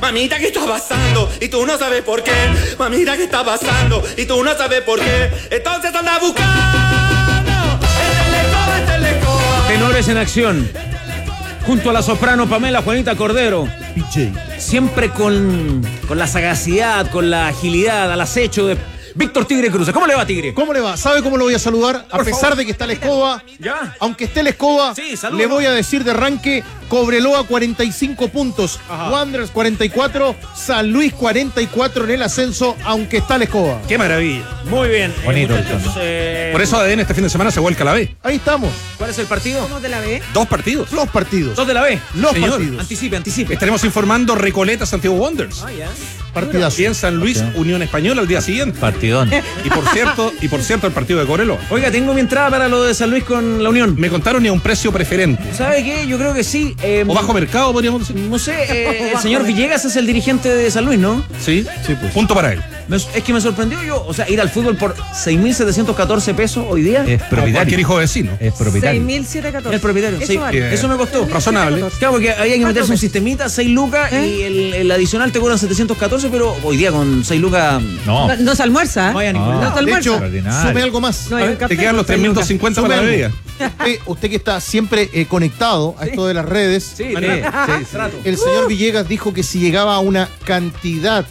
Mamita, ¿qué está pasando? Y tú no sabes por qué. Mamita, ¿qué está pasando? Y tú no sabes por qué. Entonces anda buscando. Esta es la escoba. Tenores en acción. Junto a la soprano Pamela Juanita Cordero. PJ. Siempre con la sagacidad, con la agilidad, al acecho de Víctor Tigre Cruz. ¿Cómo le va, Tigre? ¿Cómo le va? ¿Sabe cómo lo voy a saludar? A pesar de que está la escoba, ¿Ya? aunque esté la escoba, Sí, saludo. le voy a decir de arranque: Cobreloa 45 puntos, Ajá. Wanderers 44, San Luis 44 en el ascenso, aunque está la escoba. ¡Qué maravilla! Muy bien. Bonito el muchachos, tono. Por eso ADN este fin de semana se vuelca a la B. Ahí estamos, ¿cuál es el partido? ¿Cómo te la ve? 2 partidos. los partidos. Dos de la B. Los señor. partidos. Anticipe. Estaremos informando Recoleta Santiago Wanderers. Ah, ya. Partidazo. Y en San Luis, Ok. Unión Española al día siguiente. Partidón. Y por cierto, el partido de Cobreloa. Oiga, tengo mi entrada para lo de San Luis con la Unión. Me contaron y a un precio preferente. ¿Sabe qué? Yo creo que sí. O bajo mercado, podríamos decir. No sé, el señor Villegas es el dirigente de San Luis, ¿no? Sí, Sí, pues. punto para él. Es que me sorprendió yo, o sea, ir al fútbol por 6.714 pesos hoy día. Es Como cualquier propietario. hijo vecino. Es propietario. 6.714. El propietario, Eso sí. vale. Eso me costó. Razonable. Claro, porque había que meterse un ¿Cuánto? sistemita, 6 lucas, y el adicional te cobran 714, pero hoy día con 6 lucas No. No se almuerza. no hay a ningún No. lado. No se De almuerza. hecho, Extraordinario. sume algo más. No hay un café. Te quedan los 3.250 para la Sume bebida. Usted que está siempre conectado a esto de las redes, Sí, trato. el señor Villegas dijo que si llegaba a una cantidad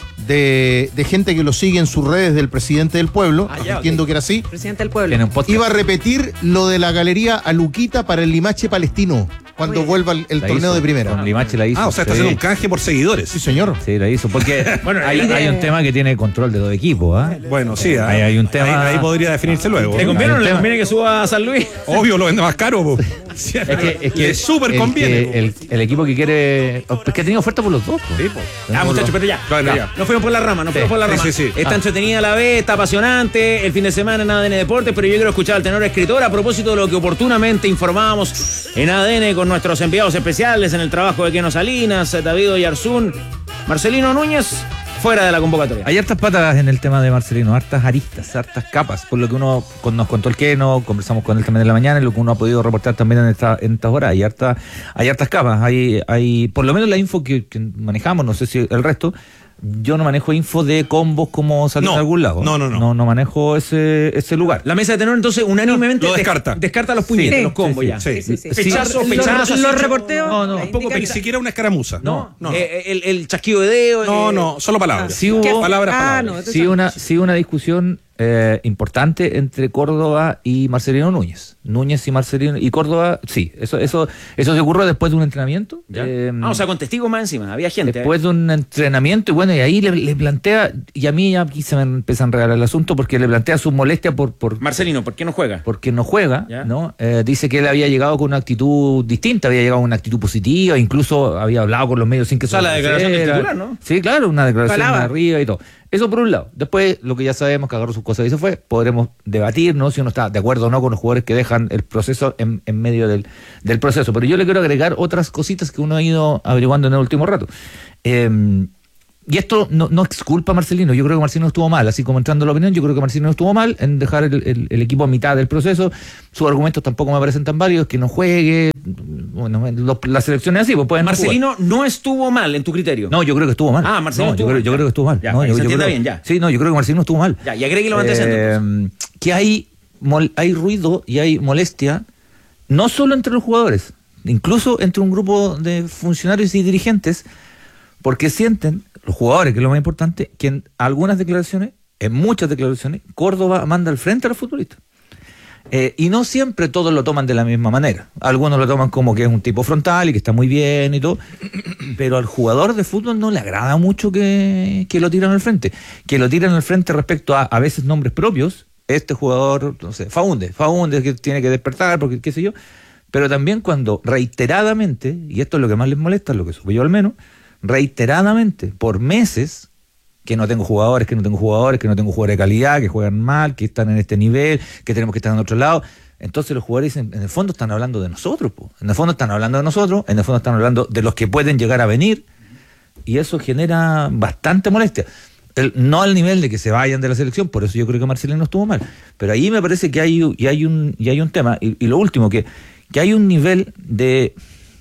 de gente que lo sigue en sus redes del presidente del pueblo, Ah, ya, entiendo ok. que era así, Presidente del pueblo. Tiene un podcast. iba a repetir lo de la galería Aluquita para el Limache palestino cuando Muy vuelva el La torneo hizo. de primera. Con Limache la hizo. Ah, o sea, está Sí. haciendo un canje por seguidores. Sí, señor. Sí, la hizo. Porque Bueno, hay un tema que tiene control de los equipos. ¿Ah? Bueno, sí. Hay un tema. Ahí podría definirse luego. ¿Le conviene o no le tema. conviene que suba a San Luis? Obvio, lo vende más caro. Po. Es que Le súper el conviene. que- el equipo que quiere. Es que ha tenido oferta por los dos. po. Sí, po. Ah, muchachos, pero ya. Bueno, ya. No fuimos por la rama, Sí, sí. Está entretenida la B, está apasionante. El fin de semana en ADN Deportes, pero yo quiero escuchar al tenor escritor a propósito de lo que oportunamente informábamos en ADN con nuestros enviados especiales en el trabajo de Keno Salinas, David Oyarzún, Marcelino Núñez, fuera de la convocatoria. Hay hartas patas en el tema de Marcelino, hartas aristas, hartas capas, por lo que nos contó el Keno, conversamos con él también en la mañana, y lo que uno ha podido reportar también en estas horas. Hay hartas capas, hay por lo menos la info que manejamos, no sé si el resto. Yo no manejo info de combos como salió No, en algún lado. no. No manejo ese lugar. La mesa de tenor entonces unánimemente Lo descarta. Descarta los puñetes, Sí. los combos Sí, ya. sí. Sí. Pechazo, Los- pechazo. los así, reporteos. No, no, la un poco indican- Ni siquiera una escaramuza. No, no. el chasquido de dedo. No, solo palabras. Sí hubo- Palabras. no, entonces- Sí, una discusión importante entre Córdoba y Marcelino Núñez. Núñez y Marcelino y Córdoba, sí, eso se ocurrió después de un entrenamiento. O sea, con testigos más encima, había gente. Después de un entrenamiento, y bueno, y ahí le plantea, y a mí aquí se me empieza a enredar el asunto, porque le plantea su molestia por Marcelino, ¿por qué no juega? porque no juega, Ya. ¿no? Dice que él había llegado con una actitud distinta, había llegado con una actitud positiva, incluso había hablado con los medios sin que O sea, se la lo declaración del dijera. titular, ¿no? Sí, claro, una declaración de Palabra. arriba y todo. Eso por un lado. Después, lo que ya sabemos, que agarró sus cosas y se fue, podremos debatir, ¿no? Si uno está de acuerdo o no con los jugadores que dejan el proceso en medio del proceso. Pero yo le quiero agregar otras cositas que uno ha ido averiguando en el último rato. Y esto no exculpa a Marcelino. Yo creo que Marcelino estuvo mal, así como entrando a la opinión, yo creo que Marcelino estuvo mal en dejar el equipo a mitad del proceso. Sus argumentos tampoco me parecen tan válidos, que no juegue. Bueno, la selección es así, pues pueden Marcelino no estuvo mal en tu criterio. No, yo creo que estuvo mal. Ah, Marcelino No, estuvo mal, yo creo que estuvo mal. Ya, No, ahí yo se entiende creo- bien, ya. Sí, no, yo creo que Marcelino estuvo mal. Ya, y agregue los antecedentes. Que hay ruido y hay molestia, no solo entre los jugadores, incluso entre un grupo de funcionarios y dirigentes, porque sienten, los jugadores, que es lo más importante, que en algunas declaraciones, en muchas declaraciones, Córdoba manda al frente a los futbolistas. Y no siempre todos lo toman de la misma manera. Algunos lo toman como que es un tipo frontal y que está muy bien y todo, pero al jugador de fútbol no le agrada mucho que lo tiran al frente. Que lo tiran al frente respecto a veces nombres propios. Este jugador, no sé, Faúndez que tiene que despertar, porque qué sé yo. Pero también cuando reiteradamente, y esto es lo que más les molesta, lo que supe yo al menos, reiteradamente, por meses, que no tengo jugadores de calidad, que juegan mal, que están en este nivel, que tenemos que estar en otro lado. Entonces los jugadores dicen, en el fondo están hablando de nosotros, po. En el fondo están hablando de nosotros, en el fondo están hablando de los que pueden llegar a venir, y eso genera bastante molestia. No al nivel de que se vayan de la selección, por eso yo creo que Marcelino estuvo mal. Pero ahí me parece que hay un tema, y lo último, que hay un nivel de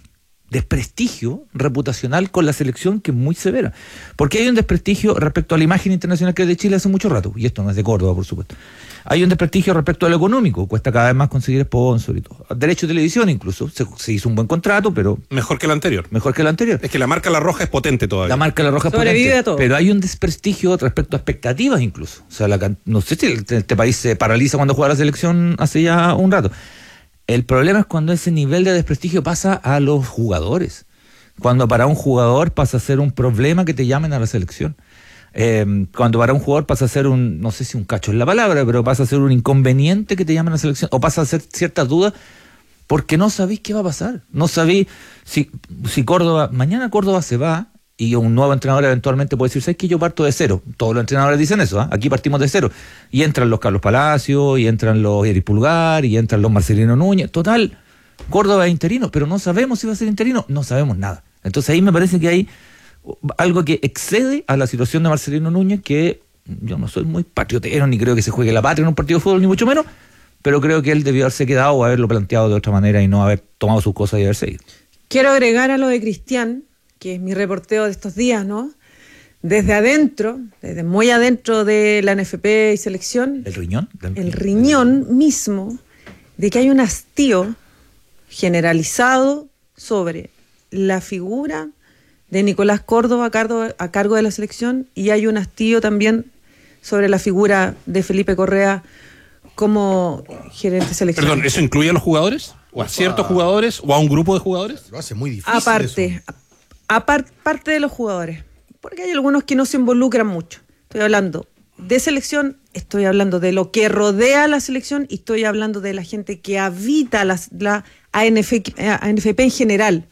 desprestigio reputacional con la selección que es muy severa. Porque hay un desprestigio respecto a la imagen internacional que es de Chile hace mucho rato, y esto no es de Córdoba, por supuesto. Hay un desprestigio respecto a lo económico, cuesta cada vez más conseguir sponsor y todo. Derecho de televisión incluso, se hizo un buen contrato, pero... Mejor que el anterior. Mejor que el anterior. Es que la marca La Roja es potente todavía. La marca La Roja es Sobrevive potente, a todo. pero hay un desprestigio respecto a expectativas incluso. O sea, no sé si este país se paraliza cuando juega la selección hace ya un rato. El problema es cuando ese nivel de desprestigio pasa a los jugadores. Cuando para un jugador pasa a ser un problema que te llamen a la selección. Cuando para un jugador pasa a ser no sé si un cacho es la palabra, pero pasa a ser un inconveniente que te llamen a la selección, o pasa a ser ciertas dudas porque no sabéis qué va a pasar. No sabéis si mañana Córdoba se va y un nuevo entrenador eventualmente puede decir, ¿sabes que yo parto de cero? Todos los entrenadores dicen eso, ¿eh? Aquí partimos de cero. Y entran los Carlos Palacios, y entran los Eric Pulgar, y entran los Marcelino Núñez. Total, Córdoba es interino, pero no sabemos si va a ser interino, no sabemos nada. Entonces ahí me parece que hay algo que excede a la situación de Marcelino Núñez, que yo no soy muy patriotero, ni creo que se juegue la patria en un partido de fútbol, ni mucho menos, pero creo que él debió haberse quedado o haberlo planteado de otra manera y no haber tomado sus cosas y haberse ido. Quiero agregar a lo de Cristian, que es mi reporteo de estos días, ¿no? Desde adentro, desde muy adentro de la NFP y selección, ¿El riñón? el riñón mismo, de que hay un hastío generalizado sobre la figura de Nicolás Córdoba a cargo de la selección, y hay un hastío también sobre la figura de Felipe Correa como gerente de selección. Perdón, ¿eso incluye a los jugadores? ¿O a ciertos jugadores? ¿O a un grupo de jugadores? Lo hace muy difícil. Aparte, aparte de los jugadores, porque hay algunos que no se involucran mucho. Estoy hablando de selección, estoy hablando de lo que rodea la selección y estoy hablando de la gente que habita la ANFP en general.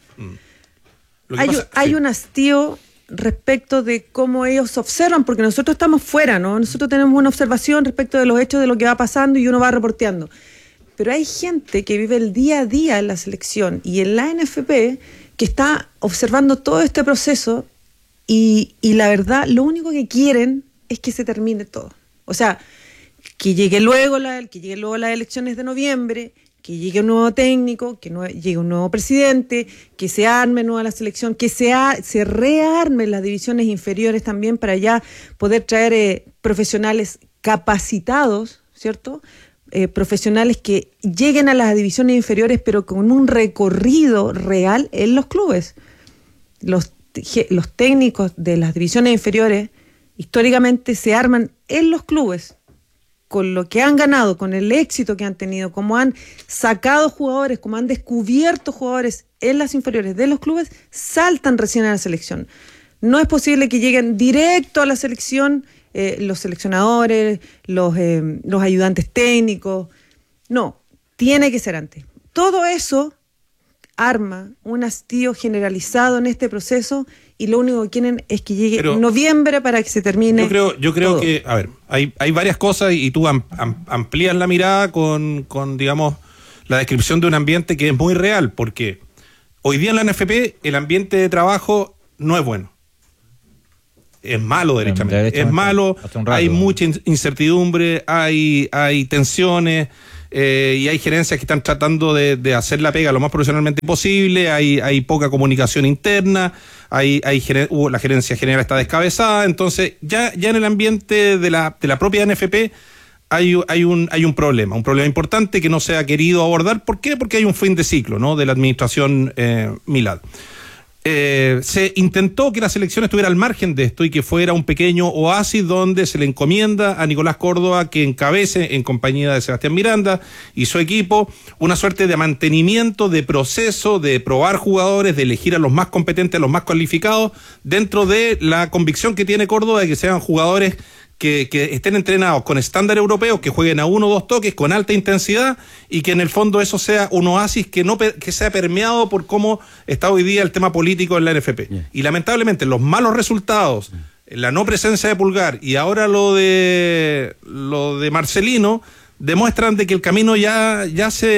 Hay un hastío respecto de cómo ellos observan, porque nosotros estamos fuera, ¿no? Nosotros tenemos una observación respecto de los hechos, de lo que va pasando, y uno va reporteando. Pero hay gente que vive el día a día en la selección y en la NFP que está observando todo este proceso y la verdad, lo único que quieren es que se termine todo. O sea, que llegue luego las elecciones de noviembre, que llegue un nuevo técnico, llegue un nuevo presidente, que se arme nueva la selección, que se rearmen las divisiones inferiores también para ya poder traer profesionales capacitados, ¿cierto? Profesionales que lleguen a las divisiones inferiores, pero con un recorrido real en los clubes. Los técnicos de las divisiones inferiores históricamente se arman en los clubes, con lo que han ganado, con el éxito que han tenido, como han sacado jugadores, como han descubierto jugadores en las inferiores de los clubes, saltan recién a la selección. No es posible que lleguen directo a la selección los seleccionadores, los ayudantes técnicos. No, tiene que ser antes. Todo eso arma un hastío generalizado en este proceso y lo único que quieren es que llegue noviembre para que se termine. Yo creo todo. que, a ver, hay varias cosas y tú amplías la mirada con, digamos, la descripción de un ambiente que es muy real, porque hoy día en la NFP el ambiente de trabajo no es bueno. Es malo derechamente. Es malo, hay mucha incertidumbre, hay tensiones. Y hay gerencias que están tratando de hacer la pega lo más profesionalmente posible, hay poca comunicación interna, la gerencia general está descabezada, entonces ya en el ambiente de la propia NFP hay un problema importante que no se ha querido abordar. ¿Por qué? Porque hay un fin de ciclo, ¿no?, de la administración Milad. Se intentó que la selección estuviera al margen de esto y que fuera un pequeño oasis donde se le encomienda a Nicolás Córdoba que encabece, en compañía de Sebastián Miranda y su equipo, una suerte de mantenimiento, de proceso, de probar jugadores, de elegir a los más competentes, a los más cualificados, dentro de la convicción que tiene Córdoba de que sean jugadores que estén entrenados con estándar europeos, que jueguen a 1 o 2 toques con alta intensidad y que en el fondo eso sea un oasis que sea permeado por cómo está hoy día el tema político en la NFP. Yeah. Y lamentablemente los malos resultados, la no presencia de Pulgar y ahora lo de Marcelino demuestran de que el camino ya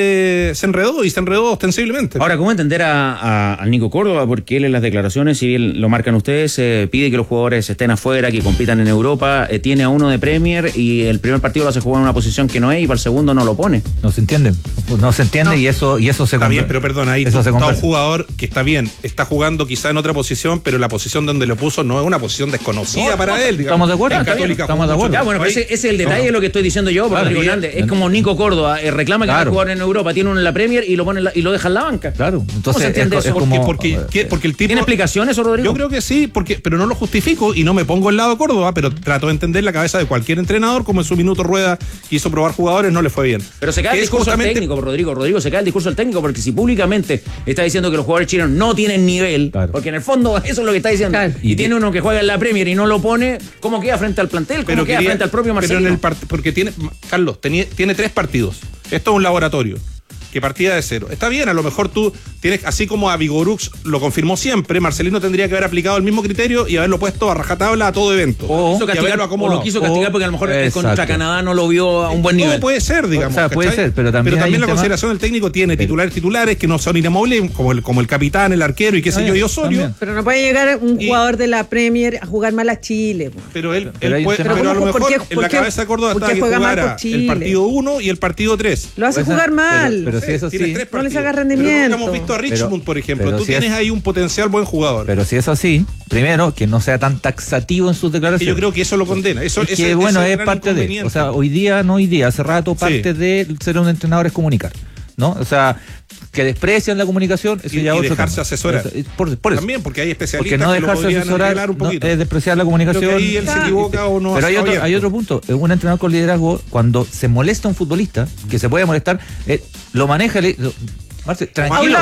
se enredó y se enredó ostensiblemente. Ahora, ¿cómo entender a Nico Córdoba? Porque él en las declaraciones, si bien lo marcan ustedes, pide que los jugadores estén afuera, que compitan en Europa, tiene a uno de Premier y el primer partido lo hace jugar en una posición que no es y para el segundo no lo pone. No se entiende. No se entiende y eso se está bien, pero perdona, ahí eso está un jugador que está bien, está jugando quizá en otra posición, pero la posición donde lo puso no es una posición desconocida para él. Digamos. Estamos de acuerdo. Estamos de acuerdo. Ya, bueno, pero ese es el detalle de lo que estoy diciendo yo, porque Rodrigo Hernández es como Nico Córdoba, reclama que va a jugar en Europa, tiene uno en la Premier y lo pone y lo deja en la banca. Claro, entonces ¿cómo se entiende eso? Porque el tipo... ¿Tiene explicación eso, Rodrigo? Yo creo que sí, pero no lo justifico y no me pongo al lado de Córdoba, pero trato de entender la cabeza de cualquier entrenador, como en su minuto Rueda quiso probar jugadores, no le fue bien. Pero se cae el discurso del técnico, Rodrigo, se cae el discurso del técnico, porque si públicamente está diciendo que los jugadores chilenos no tienen nivel, porque en el fondo eso es lo que está diciendo, y tiene uno que juega en la Premier y no lo pone, ¿cómo queda frente al plantel? ¿Cómo queda frente al propio Marcelino? Porque Carlos, tiene 3 partidos. Esto es un laboratorio que partía de 0. Está bien, a lo mejor tú tienes, así como a Vigorux lo confirmó siempre, Marcelino tendría que haber aplicado el mismo criterio y haberlo puesto a rajatabla a todo evento. O lo quiso castigar porque a lo mejor contra Canadá no lo vio a un buen nivel. Todo puede ser, digamos. O sea, puede ser, pero también la consideración del técnico tiene titulares que no son inamovibles, como el capitán, el arquero y qué sé yo, y Osorio. También. Pero no puede llegar un jugador de la Premier a jugar mal a Chile. Pero a lo mejor en la cabeza de Córdoba está que jugara el partido 1 y el partido 3. Lo hace jugar mal. Pero si eso sí, no les haga rendimiento. Hemos visto a Richmond, por ejemplo. Tú tienes ahí un potencial buen jugador. Pero si es así, primero, que no sea tan taxativo en sus declaraciones. Yo creo que eso lo condena. Eso es parte de. O sea, hace rato parte de ser un entrenador es comunicar, ¿no? O sea, que desprecian la comunicación, eso ya y dejarse asesorar. Por eso. También, porque hay especialistas porque no que dejarse lo podrían asesorar un poquito. Es despreciar la comunicación. Creo que ahí él se equivoca o no. Pero hay otro punto. Un entrenador con liderazgo, cuando se molesta a un futbolista, que se puede molestar, lo maneja. Marce, tranquilo,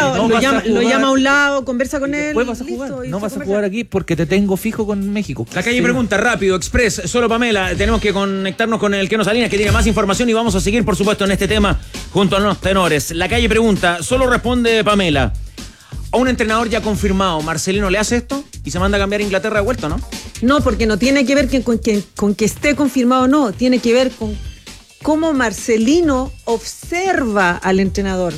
lo llama a un lado, conversa con él. Después vas a jugar. No vas a jugar aquí porque te tengo fijo con México. La calle pregunta rápido, express, solo Pamela. Tenemos que conectarnos con el Keno Salinas, que tiene más información, y vamos a seguir, por supuesto, en este tema junto a los tenores. La calle pregunta, solo responde Pamela. A un entrenador ya confirmado, ¿Marcelino le hace esto y se manda a cambiar a Inglaterra de vuelta, no? No, porque no tiene que ver con que esté confirmado o no. Tiene que ver con cómo Marcelino observa al entrenador.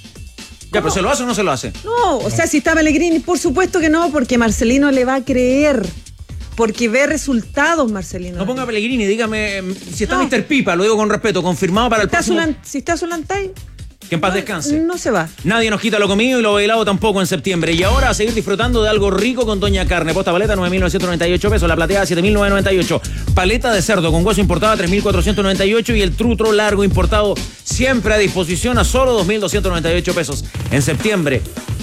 Ya, pero ¿se lo hace o no se lo hace? No, o sea, si está Pellegrini, por supuesto que no, porque Marcelino le va a creer. Porque ve resultados, Marcelino. No ponga Pellegrini, dígame, si está Mr. Pipa, lo digo con respeto, confirmado para el próximo... Si está Zulantay... Que en paz descanse. No se va. Nadie nos quita lo comido y lo bailado tampoco en septiembre. Y ahora a seguir disfrutando de algo rico con Doña Carne. Posta paleta, 9.998 pesos. La plateada, 7.998. Paleta de cerdo con hueso importada, 3.498. Y el trutro largo importado, siempre a disposición a solo 2.298 pesos. En septiembre.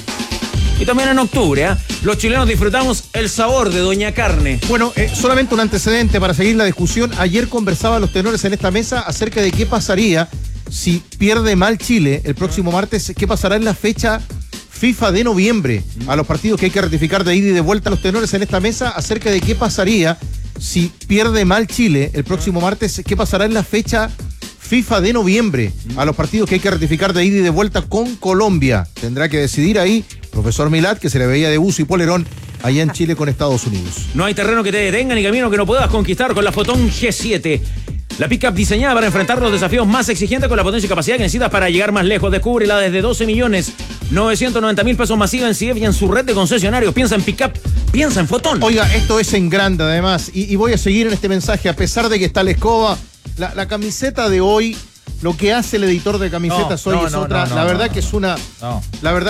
Y también en octubre, los chilenos disfrutamos el sabor de Doña Carne. Bueno, solamente un antecedente para seguir la discusión. Ayer conversaban los tenores en esta mesa acerca de qué pasaría si pierde mal Chile el próximo martes. ¿Qué pasará en la fecha FIFA de noviembre? A los partidos que hay que ratificar de ida y de vuelta. Los tenores en esta mesa acerca de qué pasaría si pierde mal Chile el próximo martes. ¿Qué pasará en la fecha FIFA de noviembre? A los partidos que hay que ratificar de ida y de vuelta con Colombia. Tendrá que decidir ahí profesor Milad, que se le veía de buzo y polerón allá en Chile con Estados Unidos. No hay terreno que te detenga ni camino que no puedas conquistar con la Fotón G7. La pickup diseñada para enfrentar los desafíos más exigentes con la potencia y capacidad que necesitas para llegar más lejos. Descúbrela desde 12.990.000 pesos masiva en CIEF y en su red de concesionarios. Piensa en pickup, piensa en Fotón. Oiga, esto es en grande además. Y voy a seguir en este mensaje, a pesar de que está la escoba. La camiseta de hoy, lo que hace el editor de camisetas hoy es otra. La verdad que es una... La verdad